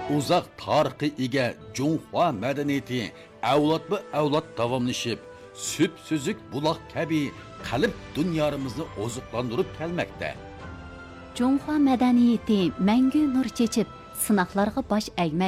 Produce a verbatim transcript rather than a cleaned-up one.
uzoq tarixga ega Junhua madaniyati avlodma avlod davomlashib, süp-süzük buloq kabi qalb dunyomizni oziqlantirib kelmoqda. Junhua madaniyati mangu nur chechib, sinoqlarga bosh egmay